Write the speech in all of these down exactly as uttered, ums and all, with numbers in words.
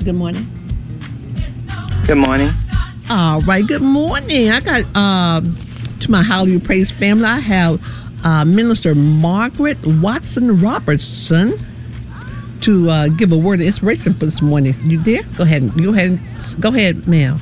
Good morning. Good morning. All right. Good morning. I got uh, to my Hallelujah Praise family. I have uh, Minister Margaret Watson Robertson to uh, give a word of inspiration for this morning. You there? Go ahead. Go ahead. Go ahead, ma'am.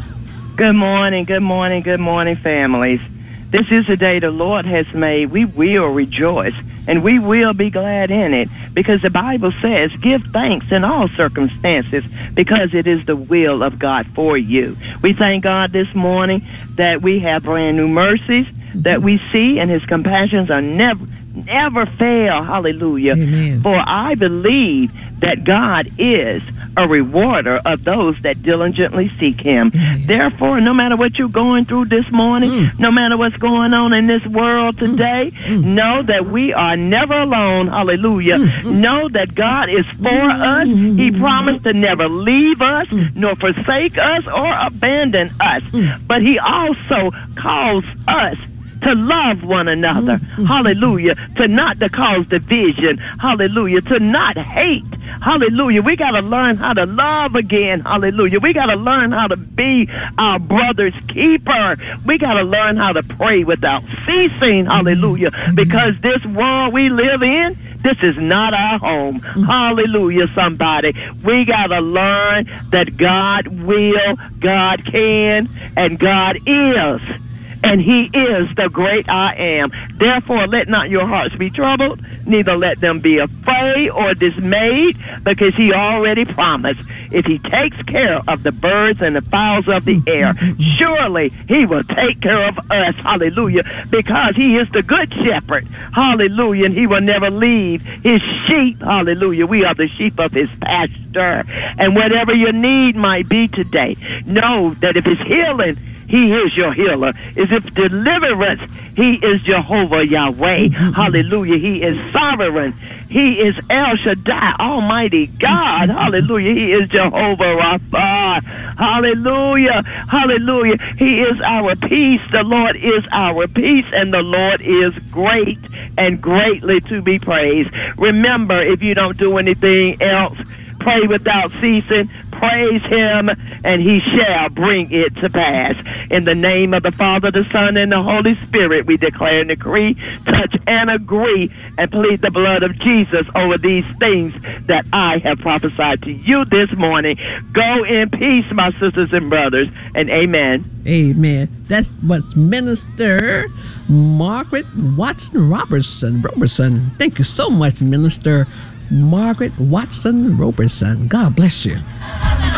Good morning. Good morning. Good morning, families. This is the day the Lord has made. We will rejoice, and we will be glad in it, because the Bible says, give thanks in all circumstances, because it is the will of God for you. We thank God this morning that we have brand new mercies that we see, and his compassions are never, never fail. Hallelujah. Amen. For I believe that God is a rewarder of those that diligently seek him. Amen. Therefore, no matter what you're going through this morning, mm. no matter what's going on in this world today, mm. know that we are never alone. Hallelujah. Mm. Know that God is for us. He promised to never leave us, mm. nor forsake us or abandon us. Mm. But he also calls us to love one another. Mm-hmm. Hallelujah. To not to cause division. Hallelujah. To not hate. Hallelujah. We got to learn how to love again. Hallelujah. We got to learn how to be our brother's keeper. We got to learn how to pray without ceasing. Hallelujah. Mm-hmm. Because this world we live in, this is not our home. Mm-hmm. Hallelujah, somebody. We got to learn that God will, God can, and God is. And he is the great I am. Therefore, let not your hearts be troubled, neither let them be afraid or dismayed, because he already promised, if he takes care of the birds and the fowls of the air, surely he will take care of us. Hallelujah. Because he is the good shepherd. Hallelujah. And he will never leave his sheep. Hallelujah. We are the sheep of his pasture. And whatever your need might be today, know that if it's healing, he is your healer. Is if deliverance, he is Jehovah Yahweh. Mm-hmm. Hallelujah. He is sovereign. He is El Shaddai, Almighty God. Hallelujah. He is Jehovah Rapha. Hallelujah. Hallelujah. He is our peace. The Lord is our peace, and the Lord is great and greatly to be praised. Remember, if you don't do anything else, pray without ceasing, praise him, and he shall bring it to pass. In the name of the Father, the Son, and the Holy Spirit, we declare and decree, touch and agree, and plead the blood of Jesus over these things that I have prophesied to you this morning. Go in peace, my sisters and brothers, and amen. Amen. That's what's Minister Margaret Watson Robertson. Robertson. Thank you so much, Minister Margaret Watson Robertson. God bless you.